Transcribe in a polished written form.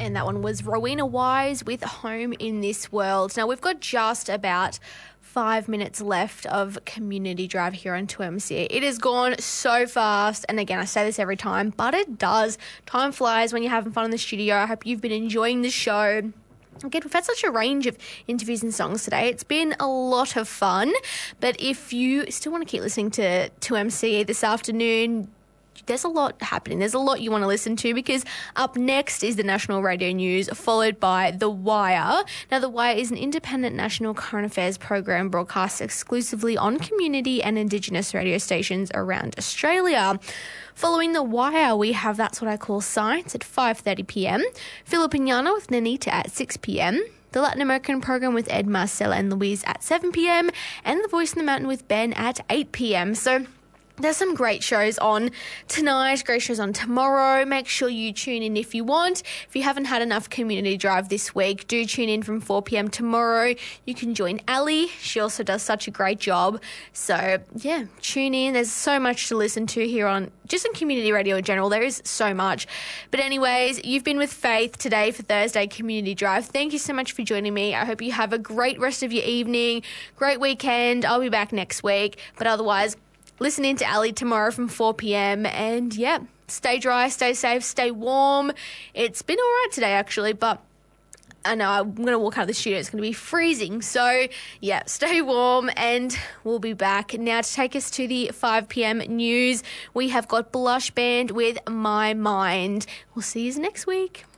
And that one was Rowena Wise with Home in This World. Now, we've got just about 5 minutes left of Community Drive here on 2MC. It has gone so fast, and again, I say this every time, but it does. Time flies when you're having fun in the studio. I hope you've been enjoying the show. Again, we've had such a range of interviews and songs today. It's been a lot of fun, but if you still want to keep listening to 2MC this afternoon, there's a lot happening. There's a lot you want to listen to, because up next is the national radio news, followed by The Wire. Now, The Wire is an independent national current affairs program broadcast exclusively on community and Indigenous radio stations around Australia. Following The Wire, we have That's What I Call Science at 5:30pm, Filipiniana with Nanita at 6pm, the Latin American program with Ed, Marcella and Louise at 7pm, and The Voice in the Mountain with Ben at 8pm. So there's some great shows on tonight, great shows on tomorrow. Make sure you tune in if you want. If you haven't had enough Community Drive this week, do tune in from 4pm tomorrow. You can join Ali. She also does such a great job. So, yeah, tune in. There's so much to listen to here on just in community radio in general. There is so much. But anyways, you've been with Faith today for Thursday Community Drive. Thank you so much for joining me. I hope you have a great rest of your evening, great weekend. I'll be back next week. But otherwise, listen in to Ali tomorrow from 4pm, and yeah, stay dry, stay safe, stay warm. It's been all right today actually, but I know I'm going to walk out of the studio. It's going to be freezing. So yeah, stay warm, and we'll be back. Now to take us to the 5pm news, we have got Blush Band with My Mind. We'll see you next week.